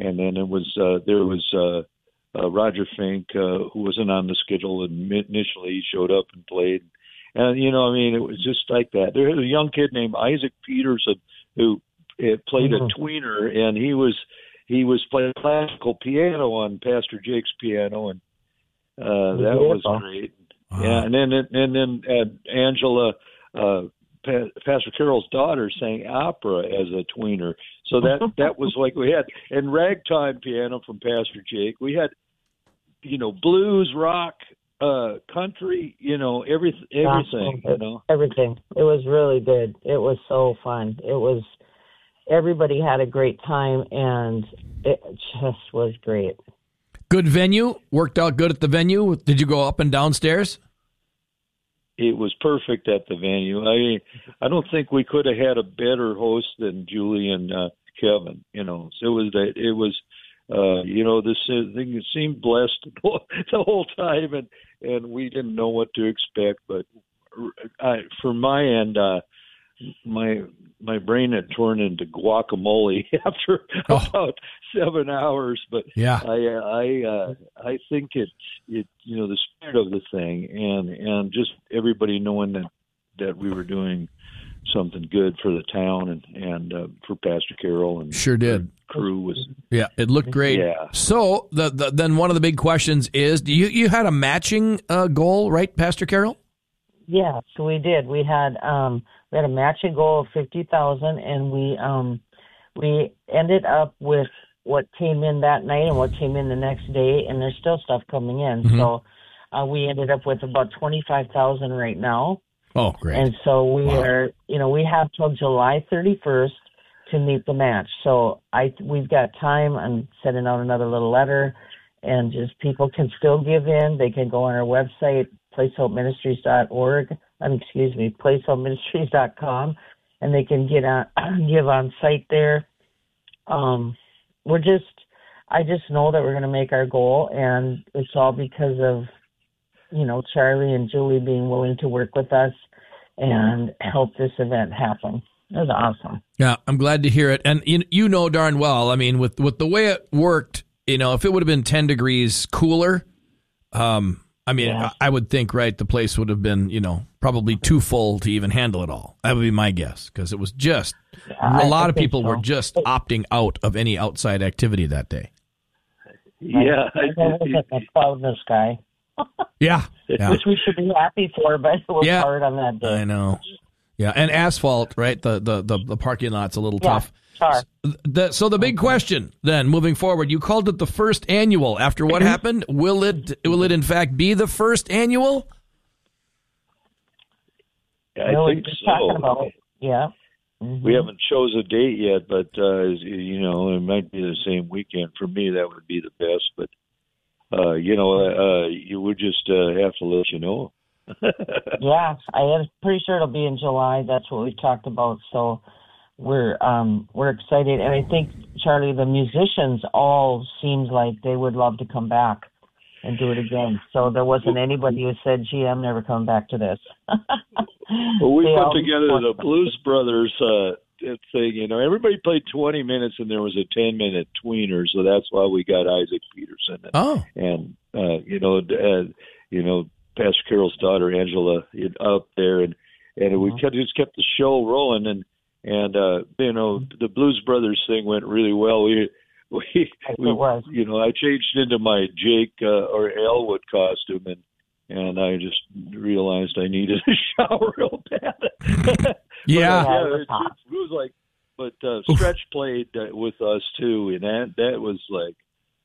and then there was Roger Fink, who wasn't on the schedule, and initially he showed up and played. And it was just like that. There was a young kid named Isaac Peterson who played a tweener, and he was playing classical piano on Pastor Jake's piano, and that was great. Wow. Yeah, and then Angela, Pastor Carol's daughter, sang opera as a tweener. So that was like we had, and ragtime piano from Pastor Jake. We had, blues, rock, country, everything. Everything. It was really good. It was so fun. Everybody had a great time, and it just was great. Good venue? Worked out good at the venue? Did you go up and downstairs? It was perfect at the venue. I don't think we could have had a better host than Julie and Kevin. So it was this thing seemed blessed the whole time, and we didn't know what to expect. But from my end, my brain had turned into guacamole after about 7 hours. But yeah, I think it the spirit of the thing and just everybody knowing that we were doing something good for the town and for Pastor Carol and sure did. Crew was it looked great. Yeah. So then one of the big questions is, you had a matching goal, right, Pastor Carol? Yeah, so we did. We had a matching goal of $50,000, and we ended up with what came in that night and what came in the next day, and there's still stuff coming in. Mm-hmm. So we ended up with about $25,000 right now. Oh, great! And so we are, we have till July 31st to meet the match. So we've got time. I'm sending out another little letter, and just people can still give in. They can go on our website, placehopeministries.org. placehopeministries.com, and they can give on site there. I just know that we're going to make our goal, and it's all because of, Charlie and Julie being willing to work with us and help this event happen. It was awesome. Yeah, I'm glad to hear it. And darn well, I mean, with the way it worked, if it would have been 10 degrees cooler, I would think, right, the place would have been, probably too full to even handle it all. That would be my guess, because it was just, a lot of people were just opting out of any outside activity that day. Yeah. It was like a cloud in the sky. Yeah. Which we should be happy for, but it was hard on that day. I know. Yeah, and asphalt, right, the parking lot's a little tough. Sure. So the big question then, moving forward, you called it the first annual. After what happened, will it in fact be the first annual? I think so. Yeah. Mm-hmm. We haven't chose a date yet, but it might be the same weekend. For me, that would be the best. But you would just have to let you know. Yeah, I am pretty sure it'll be in July. That's what we've talked about. So we're excited, and I think, Charlie, the musicians all seemed like they would love to come back and do it again. So there wasn't anybody who said, "Gee, I'm never coming back to this." Well, we put together the Blues Brothers thing. Everybody played 20 minutes, and there was a 10-minute tweener, so that's why we got Isaac Peterson. And Pastor Carol's daughter Angela up there, and we just kept the show rolling, and the Blues Brothers thing went really well. I changed into my Jake or Elwood costume, and I just realized I needed a shower real bad. It was like, but Stretch played with us too, and that was like,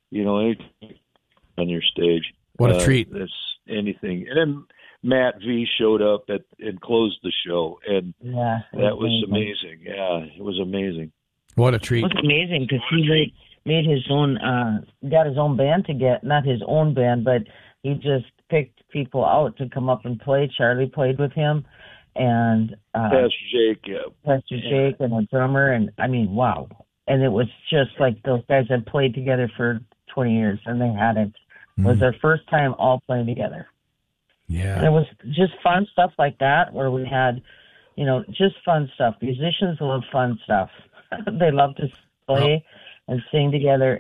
on your stage. What a treat! That's anything. And then Matt V showed up and closed the show, and that was amazing. Yeah, it was amazing. What a treat! It was amazing because he made his own, got his own band to get, not his own band, but he just picked people out to come up and play. Charlie played with him, and Pastor Jake, and a drummer, and I mean, wow! And it was just like those guys had played together for 20 years, and they hadn't. It was their first time all playing together. Yeah. And it was just fun stuff like that where we had, just fun stuff. Musicians love fun stuff. They love to play and sing together.